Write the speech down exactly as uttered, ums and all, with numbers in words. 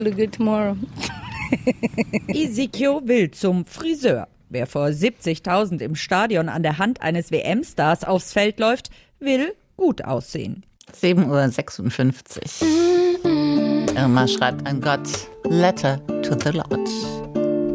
Good tomorrow. Ezekiel will zum Friseur. Wer vor siebzigtausend im Stadion an der Hand eines W M-Stars aufs Feld läuft, will gut aussehen. sieben Uhr sechsundfünfzig. Irma schreibt an Gott, Letter to the Lord.